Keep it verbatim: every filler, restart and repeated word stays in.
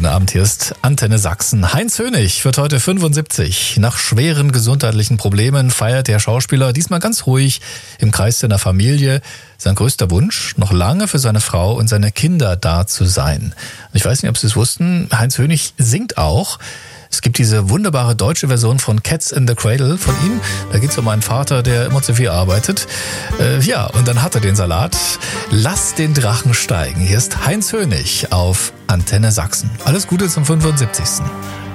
guten Abend, hier ist Antenne Sachsen. Heinz Hönig wird heute fünfundsiebzig. Nach schweren gesundheitlichen Problemen feiert der Schauspieler diesmal ganz ruhig im Kreis seiner Familie. Sein größter Wunsch, noch lange für seine Frau und seine Kinder da zu sein. Ich weiß nicht, ob Sie es wussten, Heinz Hönig singt auch. Es gibt diese wunderbare deutsche Version von Cats in the Cradle von ihm. Da geht es um einen Vater, der immer zu viel arbeitet. Äh, ja, und dann hat er den Salat. Lass den Drachen steigen. Hier ist Heinz Hönig auf Antenne Sachsen. Alles Gute zum fünfundsiebzigsten